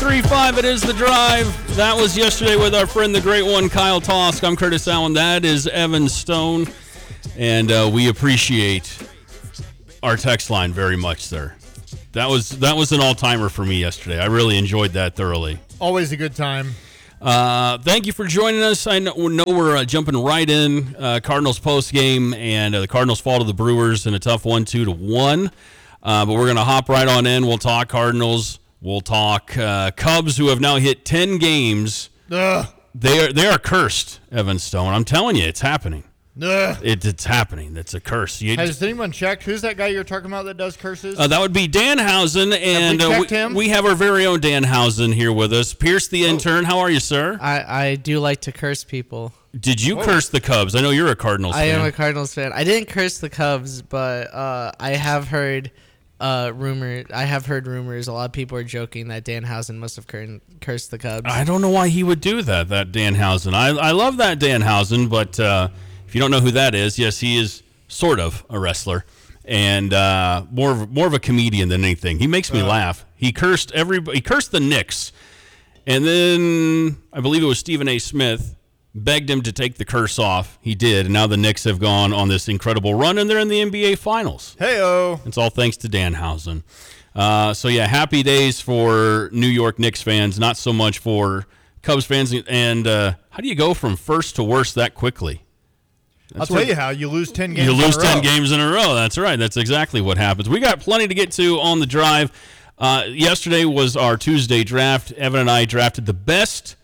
107.35, it is The Drive. That was yesterday with our friend, the great one, Kyle Tosk. I'm Curtis Allen. That is Evan Stone. And we appreciate our text line very much, sir. That was an all-timer for me yesterday. I really enjoyed that thoroughly. Always a good time. Thank you for joining us. I know we're jumping right in. Cardinals post-game, and the Cardinals fall to the Brewers in a tough 1-2-1. But we're going to hop right on in. We'll talk Cardinals. We'll talk Cubs, who have now hit 10 games. Ugh. They are cursed, Evan Stone. I'm telling you, it's happening. Ugh. It's happening. It's a curse. Has anyone checked? Who's that guy you're talking about that does curses? That would be Dan-Hausen, and have we checked him? We have our very own Dan-Hausen here with us. Pierce, the intern. How are you, sir? I do like to curse people. Did you curse the Cubs? I know you're a Cardinals fan. I am a Cardinals fan. I didn't curse the Cubs, but I have heard rumors. I have heard rumors. A lot of people are joking that Dan-Hausen must have cursed the Cubs. I don't know why he would do that Dan-Hausen. I love that Dan-Hausen, but if you don't know who that is, yes, he is sort of a wrestler and more of a comedian than anything. He makes me laugh. He cursed everybody. He cursed the Knicks, and then I believe it was Stephen A. Smith begged him to take the curse off. He did, and now the Knicks have gone on this incredible run, and they're in the NBA Finals. Hey-o. It's all thanks to Dan-Hausen. So, yeah, happy days for New York Knicks fans, not so much for Cubs fans. And how do you go from first to worst that quickly? I'll tell you how. You lose 10 games in a row. You lose 10 games in a row. That's right. That's exactly what happens. We got plenty to get to on the drive. Yesterday was our Tuesday draft. Evan and I drafted the best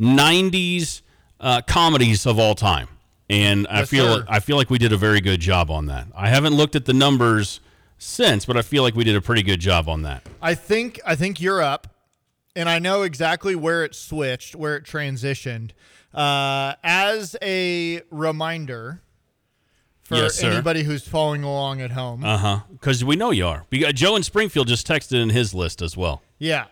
90s comedies of all time, and I feel like we did a very good job on that. I haven't looked at the numbers since, but I feel like we did a pretty good job on that. I think you're up, and I know exactly where it switched, where it transitioned. As a reminder for anybody who's following along at home, because we know you are. Joe in Springfield just texted in his list as well. Yeah.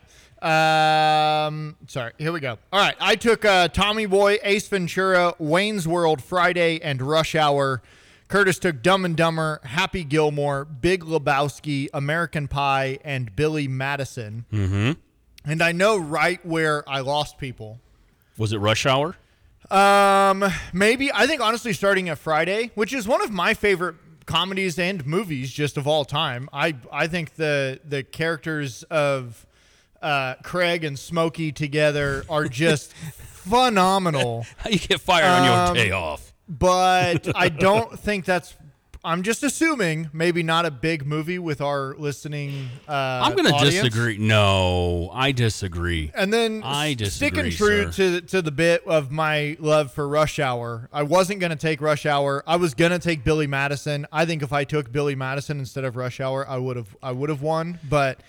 Sorry, here we go. All right, I took Tommy Boy, Ace Ventura, Wayne's World, Friday, and Rush Hour. Curtis took Dumb and Dumber, Happy Gilmore, Big Lebowski, American Pie, and Billy Madison. Mm-hmm. And I know right where I lost people. Was it Rush Hour? Maybe. I think honestly starting at Friday, which is one of my favorite comedies and movies just of all time. I think the characters of Craig and Smokey together are just phenomenal. How you get fired on your day off? But I don't think that's. I'm just assuming maybe not a big movie with our listening. I'm going to disagree. No, I disagree. And then sticking true to the bit of my love for Rush Hour, I wasn't going to take Rush Hour. I was going to take Billy Madison. I think if I took Billy Madison instead of Rush Hour, I would have won. But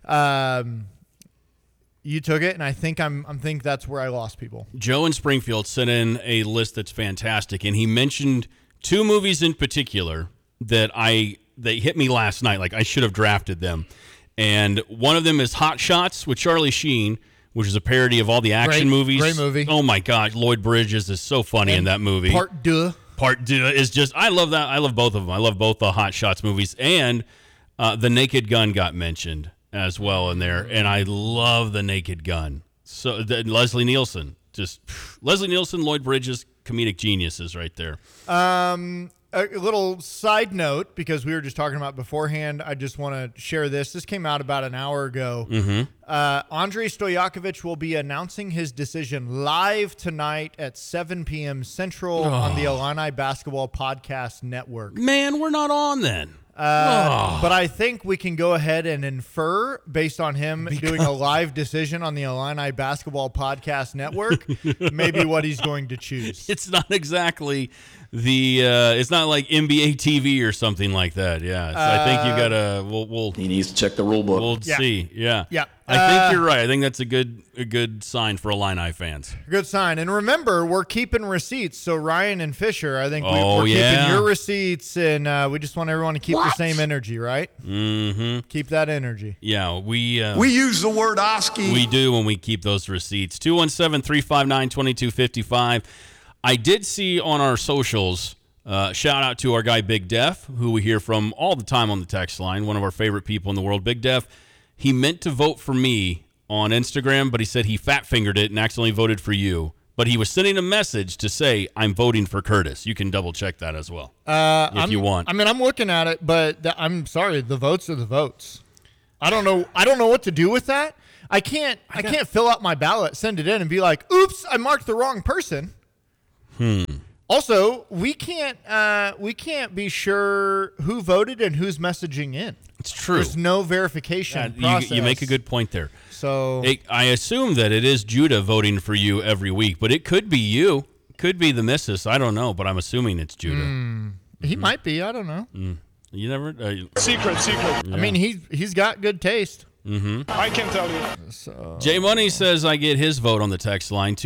you took it, and I think think that's where I lost people. Joe in Springfield sent in a list that's fantastic, and he mentioned two movies in particular that they hit me last night. Like I should have drafted them, and one of them is Hot Shots with Charlie Sheen, which is a parody of all the action movies. Great movie. Oh my God, Lloyd Bridges is so funny in that movie. Part deux is just. I love that. I love both of them. I love both the Hot Shots movies, and The Naked Gun got mentioned as well in there, and I love The Naked Gun. So Leslie Nielsen, Lloyd Bridges, comedic geniuses right there. A little side note, because we were just talking about beforehand, I just want to share this. This came out about an hour ago. Mm-hmm. Andrei Stojakovic will be announcing his decision live tonight at 7 p.m. Central on the Illini Basketball Podcast Network. Man, we're not on then. But I think we can go ahead and infer, based on him doing a live decision on the Illini Basketball Podcast Network, maybe what he's going to choose. It's not exactly it's not like NBA TV or something like that. Yeah, so I think you gotta. He needs to check the rule book. We'll see. Yeah. Yeah. I think you're right. I think that's a good sign for Illini fans. Good sign. And remember, we're keeping receipts. So Ryan and Fisher, I think we're keeping your receipts, and we just want everyone to keep the same energy, right? Mm-hmm. Keep that energy. Yeah, we use the word OSCE. We do when we keep those receipts. 217-359-2255. I did see on our socials, shout out to our guy Big Def, who we hear from all the time on the text line, one of our favorite people in the world, Big Def. He meant to vote for me on Instagram, but he said he fat-fingered it and accidentally voted for you. But he was sending a message to say, I'm voting for Curtis. You can double-check that as well if you want. I mean, I'm looking at it, but I'm sorry. The votes are the votes. I don't know what to do with that. I can't fill out my ballot, send it in, and be like, oops, I marked the wrong person. Also, we can't be sure who voted and who's messaging in. It's true. There's no verification process. You make a good point there. So I assume that it is Judah voting for you every week, but it could be you. Could be the missus. I don't know, but I'm assuming it's Judah. He might be. I don't know. You never... Secret. Yeah. I mean, he's got good taste. I can tell you. So Jay Money says I get his vote on the text line,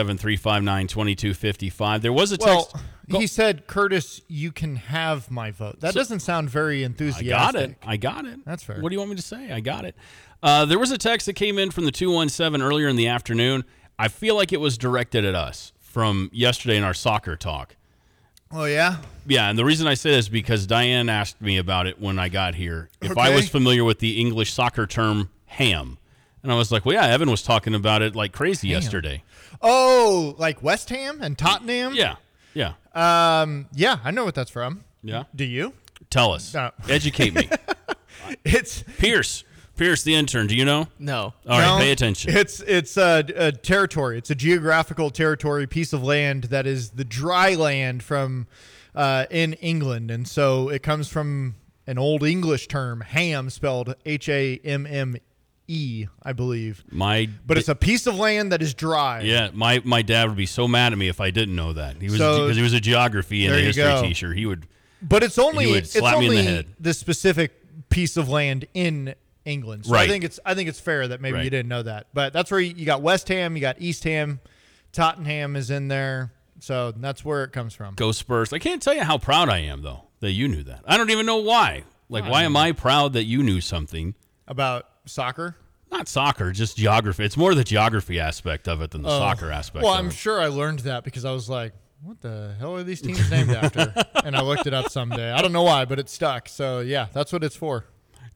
217-359-2255. There was a text... Well, he said, Curtis, you can have my vote. That doesn't sound very enthusiastic. I got it. That's fair. What do you want me to say? I got it. There was a text that came in from the 217 earlier in the afternoon. I feel like it was directed at us from yesterday in our soccer talk. Oh, yeah? Yeah, and the reason I say this is because Diane asked me about it when I got here. If I Okay. was familiar with the English soccer term ham. And I was like, well, yeah, Evan was talking about it like crazy yesterday. Oh, like West Ham and Tottenham? Yeah. Yeah, I know what that's from. Yeah. Do you? Tell us. No. Educate me. It's Pierce, the intern, do you know? No. All right, No, pay attention. It's a territory. It's a geographical territory, piece of land that is the dry land from in England, and so it comes from an old English term, ham, spelled Hamme, I believe. But it's a piece of land that is dry. Yeah, my dad would be so mad at me if I didn't know that. He was So, because he was a geography and a there you history go. teacher. He would. But it's only He would it's slap me in the only head. the specific piece of land in England. So Right. I think it's fair that maybe Right. you didn't know that. But that's where you got West Ham, you got East Ham, Tottenham is in there. So that's where it comes from. Go Spurs. I can't tell you how proud I am though that you knew that. I don't even know why. Like, why am I proud that you knew something? About soccer? Not soccer, just geography. It's more the geography aspect of it than the soccer aspect. Well, of I'm it. sure I learned that because I was like, what the hell are these teams named after? And I looked it up someday. I don't know why, but it stuck. So, yeah, that's what it's for.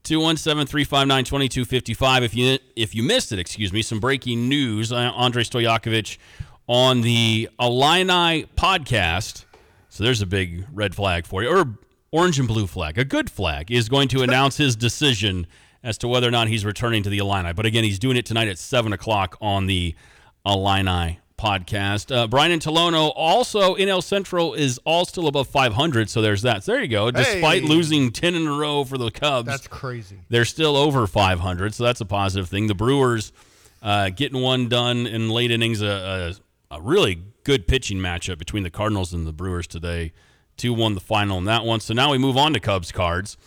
217-359-2255. If you missed it, some breaking news. Andrei Stojakovic on the Illini podcast. So there's a big red flag for you, or orange and blue flag. A good flag is going to announce his decision as to whether or not he's returning to the Illini. But again, he's doing it tonight at 7 o'clock on the Illini podcast. Brian and Tolono also in El Centro is all still above 500, so there's that. So there you go. Despite losing 10 in a row for the Cubs, That's crazy. they're still over 500, so that's a positive thing. The Brewers getting one done in late innings, a really good pitching matchup between the Cardinals and the Brewers today. 2-1 the final in that one. So now we move on to Cubs cards.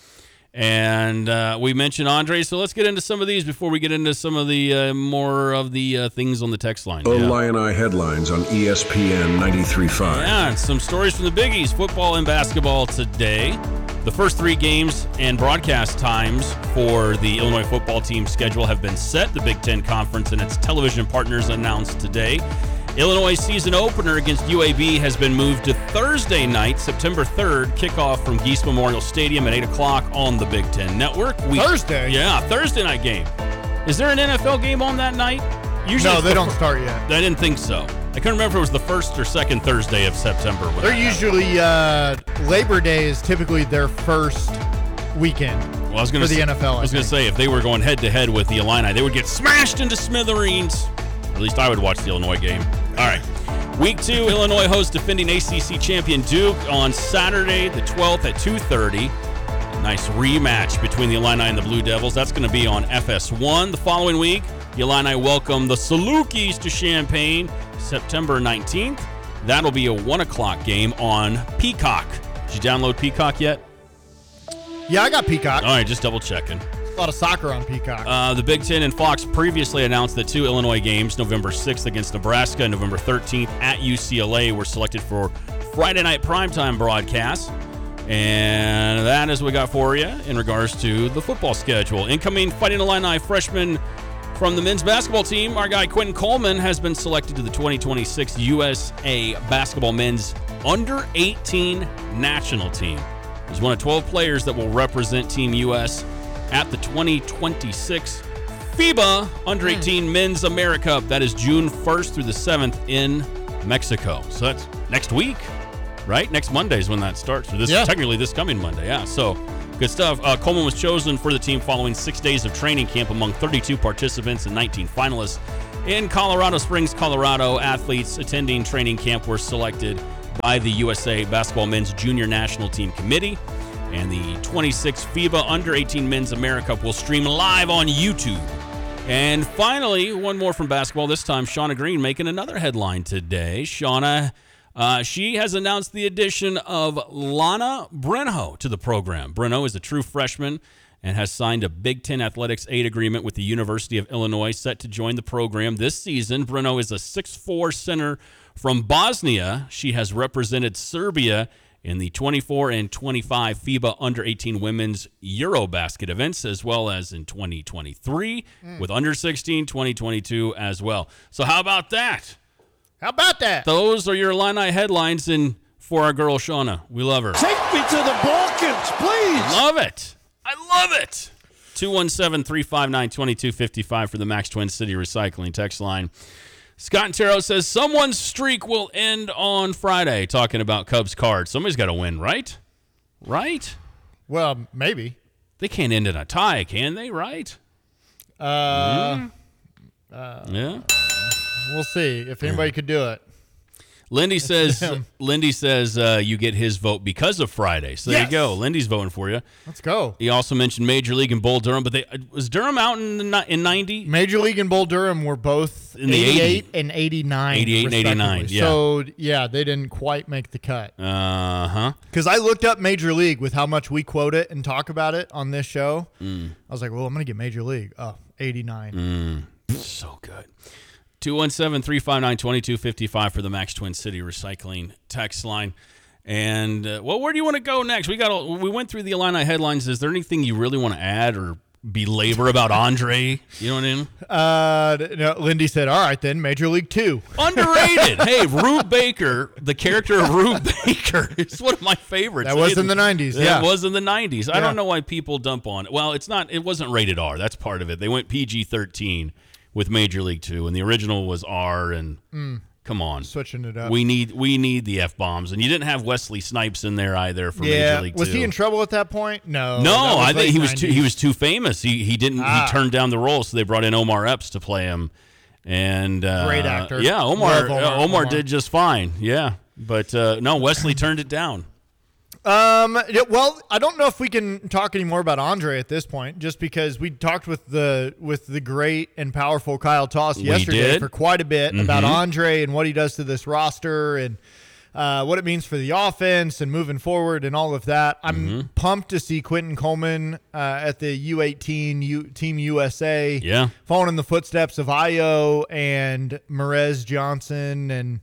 And we mentioned Andre, so let's get into some of these before we get into some of the more of the things on the text line. Illini headlines on ESPN 93.5. Yeah, and some stories from the biggies, football and basketball today. The first three games and broadcast times for the Illinois football team schedule have been set. The Big Ten Conference and its television partners announced today. Illinois season opener against UAB has been moved to Thursday night, September 3rd, kickoff from Geese Memorial Stadium at 8 o'clock on the Big Ten Network. Thursday? Yeah, Thursday night game. Is there an NFL game on that night? Usually No, it's they the don't start yet. I didn't think so. I couldn't remember if it was the first or second Thursday of September. when They're that usually Labor Day is typically their first weekend Well, I was gonna for the s- NFL. I was going to say, if they were going head-to-head with the Illini, they would get smashed into smithereens. At least I would watch the Illinois game. All right. Week 2, Illinois hosts defending ACC champion Duke on Saturday the 12th at 2:30. Nice rematch between the Illini and the Blue Devils. That's going to be on FS1. The following week, the Illini welcome the Salukis to Champaign September 19th. That'll be a 1 o'clock game on Peacock. Did you download Peacock yet? Yeah, I got Peacock. All right, just double checking. A lot of soccer on Peacock. The Big Ten and Fox previously announced that 2 Illinois games, November 6th against Nebraska and November 13th at UCLA, were selected for Friday night primetime broadcasts. And that is what we got for you in regards to the football schedule. Incoming Fighting Illini freshman from the men's basketball team, our guy Quentin Coleman has been selected to the 2026 USA Basketball Men's Under 18 National Team. He's one of 12 players that will represent Team US at the 2026 FIBA Under 18 Men's America Cup. That is June 1st through the 7th in Mexico. So that's next week, right? Next Monday is when that starts. Or technically this coming Monday. Yeah, so good stuff. Coleman was chosen for the team following 6 days of training camp among 32 participants and 19 finalists. In Colorado Springs, Colorado, athletes attending training camp were selected by the USA Basketball Men's Junior National Team Committee. And the 26th FIBA Under 18 Men's America Cup will stream live on YouTube. And finally, one more from basketball. This time, Shauna Green making another headline today. Shauna, she has announced the addition of Lana Brenho to the program. Brenho is a true freshman and has signed a Big Ten Athletics aid agreement with the University of Illinois, set to join the program this season. Brenho is a 6'4" center from Bosnia. She has represented Serbia in the 24 and 25 FIBA Under 18 Women's Eurobasket events, as well as in 2023 with Under 16, 2022 as well. So how about that? How about that? Those are your Illini headlines for our girl Shauna. We love her. Take me to the Balkans, please. Love it. I love it. 217-359-2255 for the Max Twin City Recycling text line. Scott Antero says someone's streak will end on Friday. Talking about Cubs cards. Somebody's got to win, right? Right? Well, maybe. They can't end in a tie, can they? Right? Yeah. We'll see if anybody could do it. Lindy says you get his vote because of Friday. So there you go. Lindy's voting for you. Let's go. He also mentioned Major League and Bull Durham, but was Durham out in 90? Major League and Bull Durham were both in the 88 and 89. 88 and 89, yeah. So, yeah, they didn't quite make the cut. Uh-huh. Because I looked up Major League with how much we quote it and talk about it on this show. I was like, well, I'm going to get Major League. Oh, 89. So good. 217-359-2255 for the Max Twin City Recycling text line. And, where do you want to go next? We went through the Illini headlines. Is there anything you really want to add or belabor about Andre? You know what I mean? No, Lindy said, all right, then, Major League 2. Underrated. Hey, Rube Baker, the character of Rube Baker is one of my favorites. That was in the 90s, yeah. That was in the 90s. I don't know why people dump on it. Well, it wasn't rated R. That's part of it. They went PG-13. With Major League 2, and the original was R, and come on. Switching it up. We need the F-bombs, and you didn't have Wesley Snipes in there either for Major League 2. Was he in trouble at that point? No, I think he was too famous. He turned down the role, so they brought in Omar Epps to play him. And great actor. Yeah, Omar did just fine. Yeah, but no, Wesley turned it down. Well, I don't know if we can talk any more about Andre at this point, just because we talked with the great and powerful Kyle Toss yesterday for quite a bit about Andre and what he does to this roster and what it means for the offense and moving forward and all of that. I'm pumped to see Quentin Coleman at the U18 Team USA, following in the footsteps of Ayo and Merez Johnson and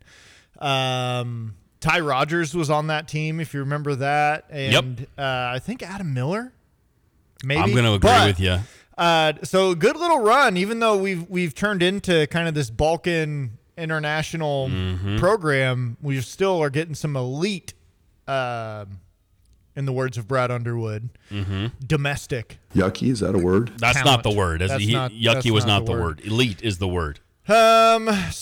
Ty Rogers was on that team, if you remember that. And I think Adam Miller, maybe. I'm going to agree with you. So good little run, even though we've turned into kind of this Balkan international program, we still are getting some elite, in the words of Brad Underwood, domestic. Yucky, is that a word? That's talent. Not the word. Yucky was not the word. Elite is the word. I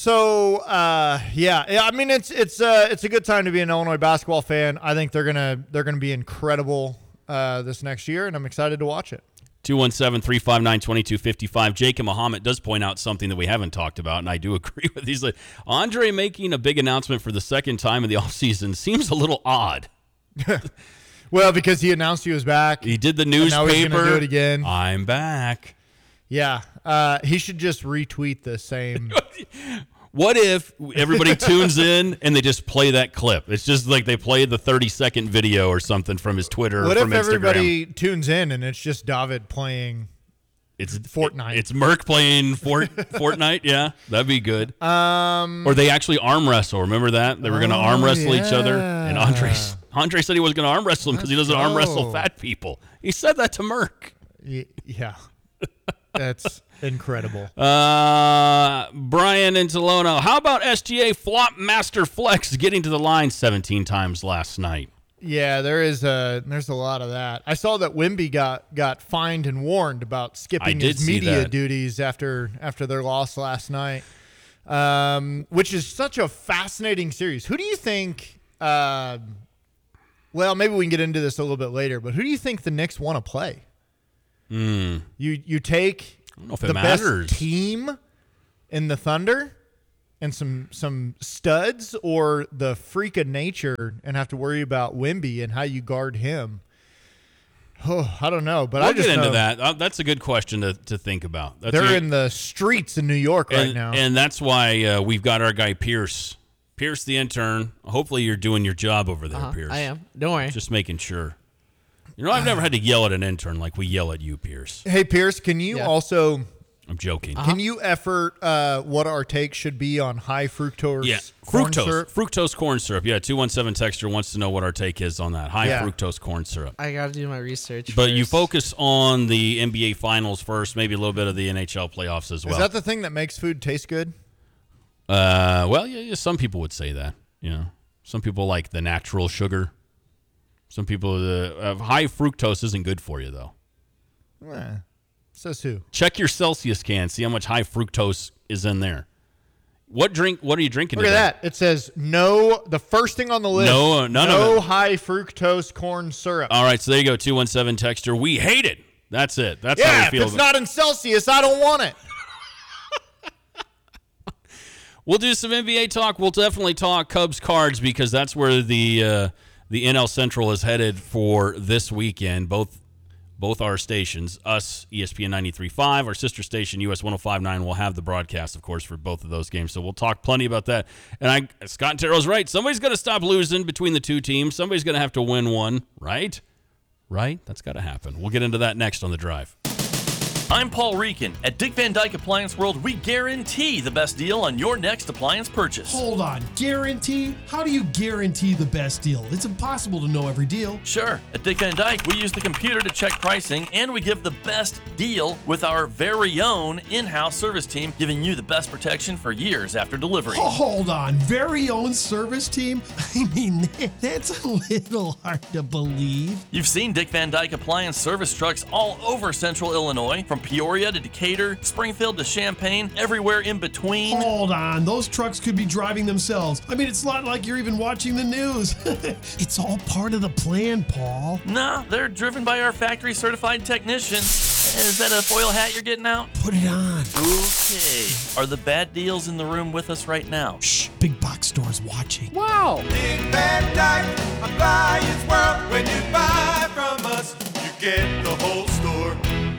mean, it's a good time to be an Illinois basketball fan. I think they're gonna be incredible this next year, and I'm excited to watch it. 217-359-2255. Jacob Muhammad does point out something that we haven't talked about, and I do agree with. He's like, Andre making a big announcement for the second time in the offseason seems a little odd. Well, because he announced he was back. He did the newspaper. Now he's gonna do it again. I'm back. Yeah, he should just retweet the same. What if everybody tunes in and they just play that clip? It's just like they play the 30-second video or something from his Twitter or from Instagram. What if everybody tunes in and it's just David playing Fortnite? It's Merc playing Fortnite. Yeah, that'd be good. Or they actually arm wrestle. Remember that? They were going to arm wrestle each other. And Andre said he was going to arm wrestle him because he doesn't arm wrestle fat people. He said that to Merc. Yeah. That's incredible. Brian in Tolono. How about SGA Flop Master Flex getting to the line 17 times last night? Yeah, there's a lot of that. I saw that Wemby got fined and warned about skipping his media duties after their loss last night, which is such a fascinating series. Who do you think? Well, maybe we can get into this a little bit later, but who do you think the Knicks want to play? You take the best team in the Thunder and some studs, or the freak of nature and have to worry about Wemby and how you guard him? Oh, I don't know, but we'll I just get into know that. That's a good question to think about. They're in the streets in New York right now. And that's why we've got our guy Pierce. Pierce, the intern. Hopefully you're doing your job over there, Pierce. I am. Don't worry. Just making sure. I've never had to yell at an intern like we yell at you, Pierce. Hey, Pierce, can you also... I'm joking. Can you effort what our take should be on high fructose corn syrup? Fructose corn syrup. Yeah, 217 texter wants to know what our take is on that. High fructose corn syrup. I got to do my research But first. you focus on the NBA Finals first, maybe a little bit of the NHL playoffs as well. Is that the thing that makes food taste good? Well, yeah, some people would say that. Some people like the natural sugar. Some people, high fructose isn't good for you, though. Says who? Check your Celsius can. See how much high fructose is in there. What are you drinking today? Look at that. It says no. The first thing on the list. None of it. No high fructose corn syrup. All right, so there you go. 217 texter. We hate it. That's it. That's how we feel. If it's not in Celsius, I don't want it. We'll do some NBA talk. We'll definitely talk Cubs Cards because that's where the NL Central is headed for this weekend. Both our stations, us, ESPN 93.5, our sister station, US 105.9, will have the broadcast, of course, for both of those games. So we'll talk plenty about that. And Scott Terrell's right. Somebody's going to stop losing between the two teams. Somebody's going to have to win one, right? Right? That's got to happen. We'll get into that next on The Drive. I'm Paul Reekin. At Dick Van Dyke Appliance World, we guarantee the best deal on your next appliance purchase. Hold on, guarantee? How do you guarantee the best deal? It's impossible to know every deal. Sure. At Dick Van Dyke, we use the computer to check pricing, and we give the best deal with our very own in-house service team, giving you the best protection for years after delivery. Hold on, very own service team? I mean, that's a little hard to believe. You've seen Dick Van Dyke Appliance service trucks all over Central Illinois, from Peoria to Decatur, Springfield to Champaign, everywhere in between. Hold on, those trucks could be driving themselves. I mean, it's not like you're even watching the news. It's all part of the plan, Paul. No, they're driven by our factory certified technicians. Is that a foil hat you're getting out? Put it on. Okay. Are the bad deals in the room with us right now? Shh, big box store's watching. Wow. Dick Van Dyke Appliance World. When you buy from us, you get the whole store.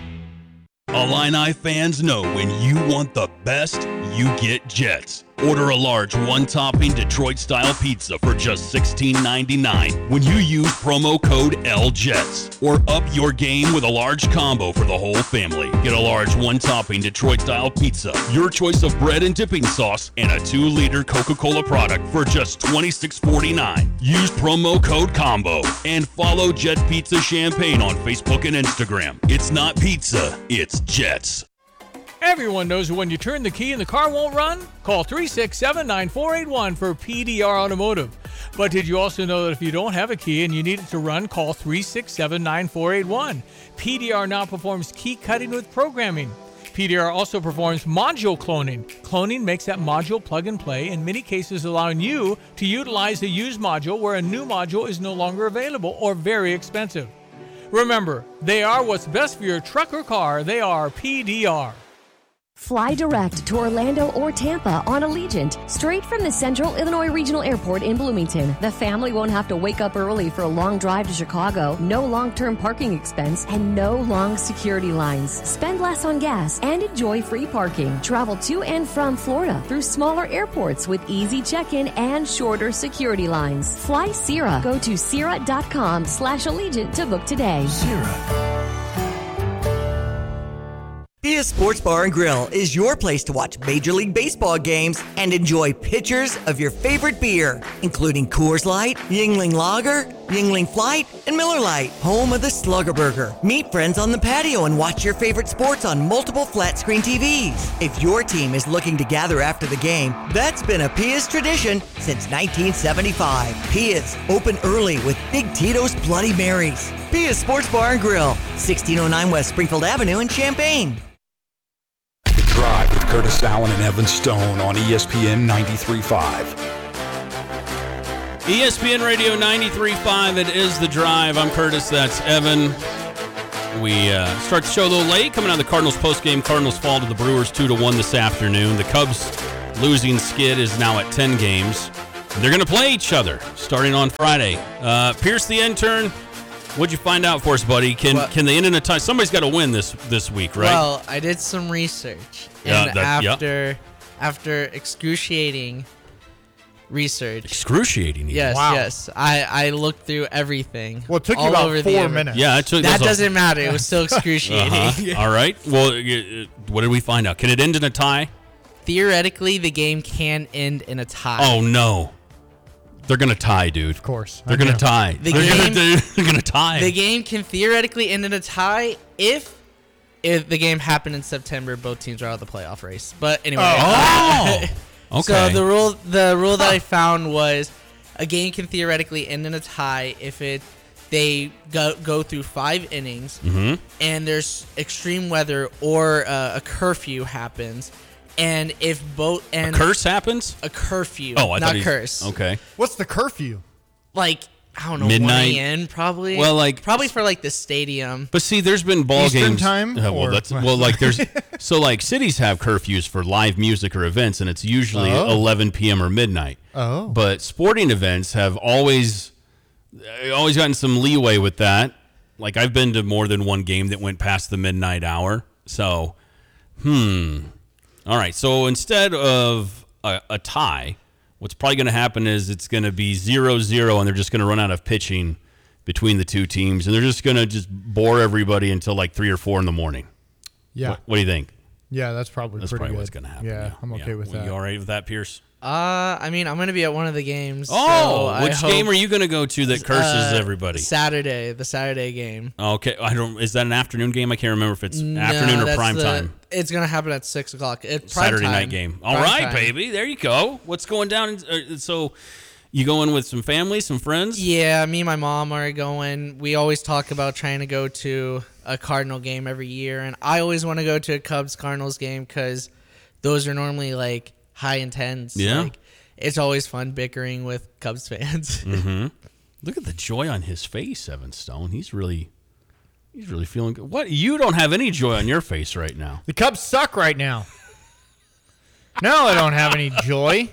Illini fans know when you want the best, you get Jets. Order a large one-topping Detroit-style pizza for just $16.99 when you use promo code LJETS. Or up your game with a large combo for the whole family. Get a large one-topping Detroit-style pizza, your choice of bread and dipping sauce, and a 2-liter Coca-Cola product for just $26.49. Use promo code COMBO and follow Jet Pizza Champagne on Facebook and Instagram. It's not pizza, it's Jets. Everyone knows when you turn the key and the car won't run? Call 367-9481 for PDR Automotive. But did you also know that if you don't have a key and you need it to run, call 367-9481. PDR now performs key cutting with programming. PDR also performs module cloning. Cloning makes that module plug and play, in many cases allowing you to utilize a used module where a new module is no longer available or very expensive. Remember, they are what's best for your truck or car. They are PDR. Fly direct to Orlando or Tampa on Allegiant, straight from the Central Illinois Regional Airport in Bloomington. The family won't have to wake up early for a long drive to Chicago, no long-term parking expense, and no long security lines. Spend less on gas and enjoy free parking. Travel to and from Florida through smaller airports with easy check-in and shorter security lines. Fly Sierra. Go to Sierra.com/Allegiant to book today. Sierra. Dia's Sports Bar and Grill is your place to watch Major League Baseball games and enjoy pitchers of your favorite beer, including Coors Light, Yuengling Lager, Yingling Flight, and Miller Lite, home of the Slugger Burger. Meet friends on the patio and watch your favorite sports on multiple flat-screen TVs. If your team is looking to gather after the game, that's been a Pia's tradition since 1975. Pia's, open early with Big Tito's Bloody Marys. Pia's Sports Bar and Grill, 1609 West Springfield Avenue in Champaign. The Drive with Curtis Allen and Evan Stone on ESPN 93.5. ESPN Radio 93.5, it is The Drive. I'm Curtis, that's Evan. We start the show a little late, coming out of the Cardinals postgame. Cardinals fall to the Brewers 2-1 this afternoon. The Cubs losing skid is now at 10 games. They're going to play each other starting on Friday. Pierce the intern, what'd you find out for us, buddy? Can they end in a tie? Somebody's got to win this week, right? Well, I did some research. And after excruciating research. Excruciating. Yes, wow. yes. I looked through everything. Well, it took you about 4 minutes. Yeah, it took. That doesn't matter. It was still excruciating. All right. Well, what did we find out? Can it end in a tie? Theoretically, the game can end in a tie. Oh no, they're gonna tie, dude. Of course, they're gonna tie. They're gonna tie. The game can theoretically end in a tie if the game happened in September. Both teams are out of the playoff race. But anyway. Okay. So the rule that I found was a game can theoretically end in a tie if they go through 5 innings and there's extreme weather or a curfew happens, and if both and a curse happens, a curfew. Oh, I not thought curse. Okay. What's the curfew? Like, I don't know, midnight 1 a.m. probably. Well, like probably for like the stadium. But see, there's been ball Eastern games. time. There's so like cities have curfews for live music or events, and it's usually 11 p.m. or midnight. Oh. But sporting events have always gotten some leeway with that. Like I've been to more than one game that went past the midnight hour. So, all right. So instead of a tie, what's probably going to happen is it's going to be 0-0, and they're just going to run out of pitching between the two teams, and they're just going to bore everybody until like 3 or 4 in the morning. Yeah. What do you think? Yeah, that's probably That's pretty probably good. what's going to happen. Yeah, I'm okay with that. You all right with that, Pierce? I mean, I'm going to be at one of the games. Oh, so which game are you going to go to that curses everybody? The Saturday game. Okay, is that an afternoon game? I can't remember if it's afternoon or prime time. It's going to happen at 6 o'clock. It's Saturday night game. All right, baby. There you go. What's going down? So you going with some family, some friends? Yeah, me and my mom are going. We always talk about trying to go to a Cardinal game every year, and I always want to go to a Cubs-Cardinals game because those are normally like high intense. Yeah. Like, it's always fun bickering with Cubs fans. Mm-hmm. Look at the joy on his face, Evan Stone. He's really feeling good. What? You don't have any joy on your face right now. The Cubs suck right now. No, I don't have any joy.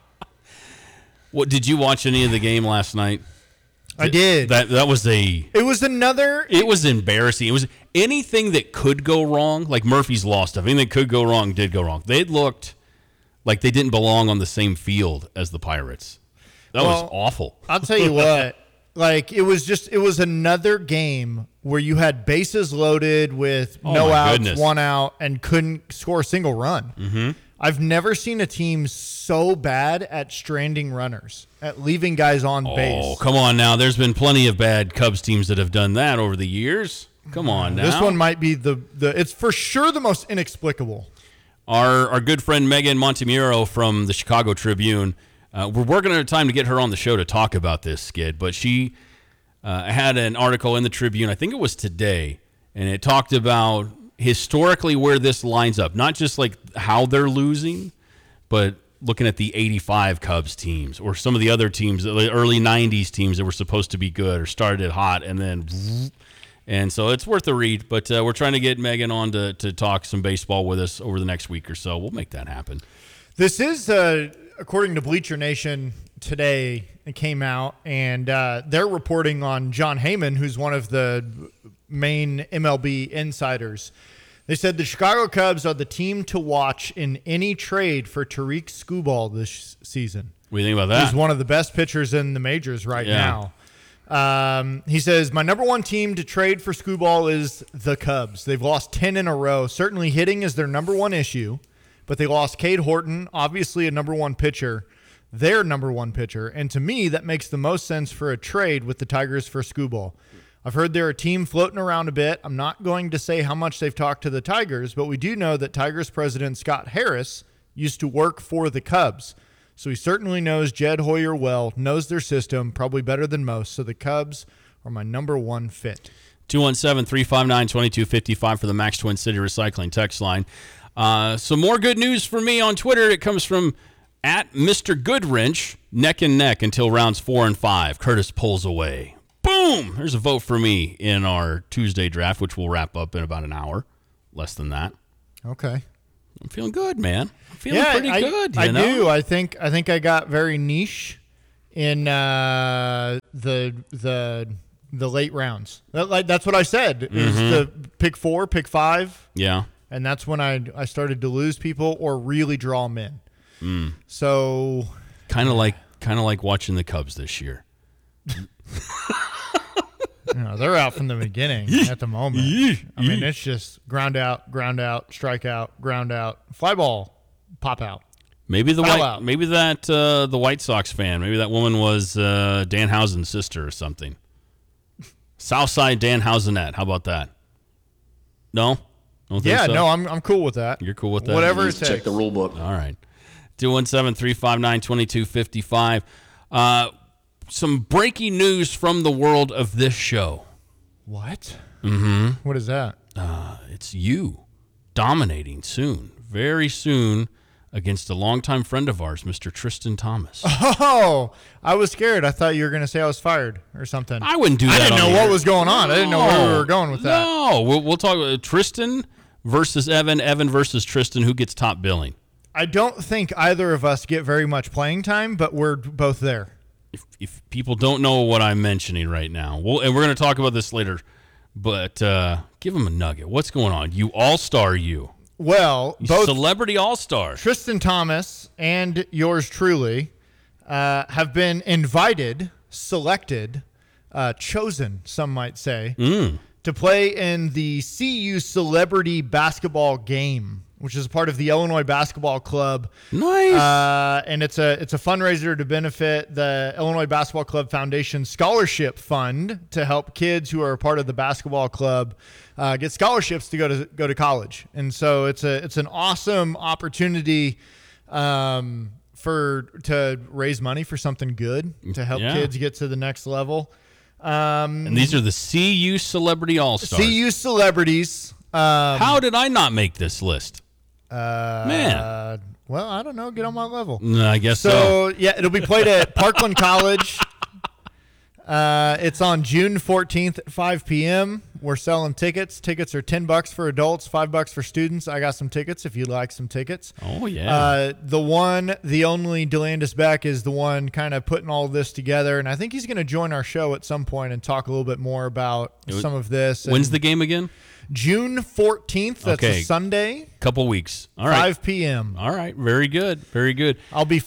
What? Did you watch any of the game last night? I did. That was It was another. It was embarrassing. It was anything that could go wrong. Like Murphy's Law stuff. Anything that could go wrong did go wrong. They looked like they didn't belong on the same field as the Pirates. That was awful. I'll tell you what. Like it was another game where you had bases loaded with no outs, 1 out, and couldn't score a single run. Mm-hmm. I've never seen a team so bad at stranding runners, at leaving guys on base. Oh, come on now. There's been plenty of bad Cubs teams that have done that over the years. Come on now. This one might be it's for sure the most inexplicable. Our good friend Megan Montemuro from the Chicago Tribune, we're working on a time to get her on the show to talk about this, Skid, but she had an article in the Tribune, I think it was today, and it talked about historically where this lines up, not just like how they're losing, but looking at the 85 Cubs teams or some of the other teams, the early 90s teams that were supposed to be good or started hot and then... And so it's worth a read, but we're trying to get Megan on to talk some baseball with us over the next week or so. We'll make that happen. This is, according to Bleacher Nation today, it came out, and they're reporting on John Heyman, who's one of the main MLB insiders. They said the Chicago Cubs are the team to watch in any trade for Tariq Skubal this season. What do you think about that? He's one of the best pitchers in the majors right now. He says, my number one team to trade for Skubal is the Cubs. They've lost 10 in a row. Certainly hitting is their number one issue, but they lost Cade Horton, obviously a number one pitcher. their number one pitcher. And to me, that makes the most sense for a trade with the Tigers for Skubal. I've heard they're a team floating around a bit. I'm not going to say how much they've talked to the Tigers, but we do know that Tigers president Scott Harris used to work for the Cubs. So he certainly knows Jed Hoyer well, knows their system, probably better than most. So the Cubs are my number one fit. 217-359-2255 for the Max Twin City Recycling text line. Some more good news for me on Twitter. It comes from at Mr. Goodwrench, neck and neck until rounds 4 and 5. Curtis pulls away. Boom! There's a vote for me in our Tuesday draft, which we'll wrap up in about an hour. Less than that. Okay. I'm feeling good, man. I'm feeling pretty good. I do. I think I got very niche in the late rounds. That's what I said. Is the pick 4, pick 5. Yeah. And that's when I started to lose people or really draw them in. So kind of like watching the Cubs this year. They're out from the beginning at the moment. I mean, it's just ground out, strike out, ground out, fly ball, pop out. Maybe the out. the White Sox fan. Maybe that woman was Danhausen's sister or something. Southside Danhausenette. How about that? No. Don't think so? No, I'm cool with that. You're cool with that. Whatever it takes. Check the rule book. All right. 217-359-2255. Some breaking news from the world of this show. What? Mm-hmm. What is that? It's you dominating soon, very soon, against a longtime friend of ours, Mr. Tristan Thomas. Oh, I was scared. I thought you were going to say I was fired or something. I wouldn't do that. I didn't know what was going on. I didn't know where we were going with that. No, we'll talk about Tristan versus Evan versus Tristan. Who gets top billing? I don't think either of us get very much playing time, but we're both there. If people don't know what I'm mentioning right now, and we're going to talk about this later, but give them a nugget. What's going on? You all-star you. Well, both celebrity all-star. Tristan Thomas and yours truly have been invited, selected, chosen, some might say, to play in the CU Celebrity Basketball Game, which is part of the Illinois Basketball Club. Nice. And it's a fundraiser to benefit the Illinois Basketball Club Foundation Scholarship Fund to help kids who are a part of the basketball club get scholarships to go to college. And so it's an awesome opportunity to raise money for something good to help kids get to the next level. And these are the CU Celebrity All-Stars. CU celebrities. How did I not make this list? Man. Well, I don't know. Get on my level. I guess so. Yeah, it'll be played at Parkland College. It's on June 14th at 5 p.m. We're selling tickets. Tickets are $10 for adults, $5 for students. I got some tickets if you'd like some tickets. Oh, yeah. The only DeLandis Beck is the one kind of putting all this together, and I think he's going to join our show at some point and talk a little bit more about some of this. When's the game again? June 14th. That's a Sunday. Couple weeks. All right. 5 p.m. All right. Very good. Very good. I'll be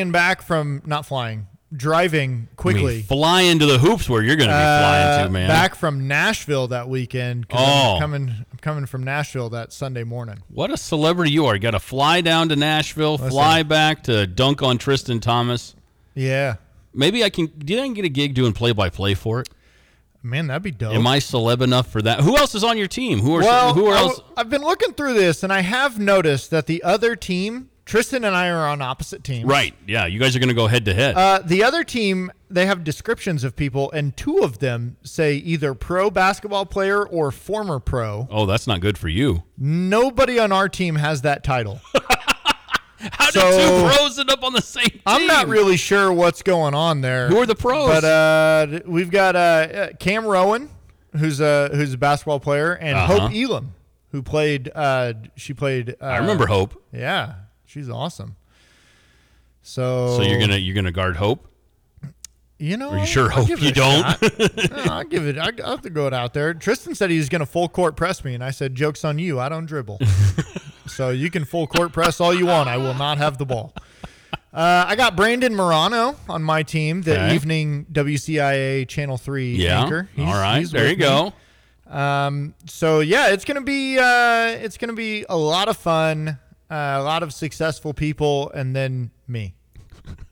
driving quickly. Flying to the hoops where you're going to be flying to, man. Back from Nashville that weekend. I'm coming from Nashville that Sunday morning. What a celebrity you are. You got to fly down to Nashville, fly back to dunk on Tristan Thomas. Yeah. Maybe I can. Do you think I can get a gig doing play-by-play for it? Man, that'd be dope. Am I celeb enough for that? Who else is on your team? Who else? I've been looking through this, and I have noticed that the other team, Tristan and I are on opposite teams. Right. Yeah, you guys are going to go head-to-head. The other team, they have descriptions of people, and two of them say either pro basketball player or former pro. Oh, that's not good for you. Nobody on our team has that title. How did two pros end up on the same team? I'm not really sure what's going on there. Who are the pros? But we've got Cam Rowan, who's a basketball player, and Hope Elam, who played. She played. I remember Hope. Yeah, she's awesome. So you're gonna guard Hope. You know, are you sure Hope you don't? No, I'll give it. I'll have to go out there. Tristan said he was going to full court press me, and I said, "Joke's on you. I don't dribble." So you can full court press all you want. I will not have the ball. I got Brandon Morano on my team, the evening WCIA Channel 3 anchor. All right, there you go. So yeah, it's gonna be a lot of fun, a lot of successful people, and then me.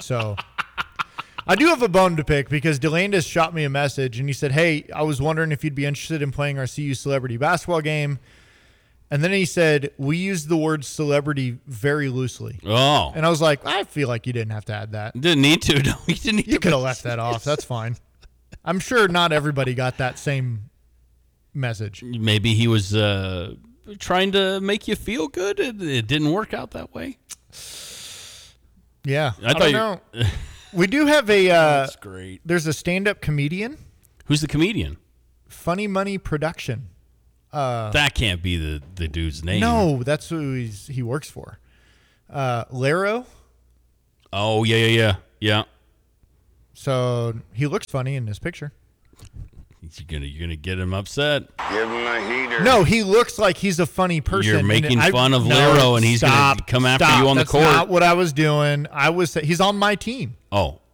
So I do have a bone to pick because Delandis shot me a message and he said, hey, I was wondering if you'd be interested in playing our CU celebrity basketball game. And then he said, we use the word celebrity very loosely. Oh. And I was like, I feel like you didn't have to add that. Didn't need to. No, you didn't need You to could have left that off. That's fine. I'm sure not everybody got that same message. Maybe he was trying to make you feel good. It didn't work out that way. Yeah. I don't know. We do have a That's great. There's a stand-up comedian. Who's the comedian? Funny Money Production. That can't be the dude's name. No, that's who he works for. Laro. Oh, yeah. So he looks funny in this picture. You're gonna get him upset. Give him a heater. No, he looks like he's a funny person. You're making fun of Laro, and he's gonna come after you on the court. That's not what I was doing. He's on my team. Oh,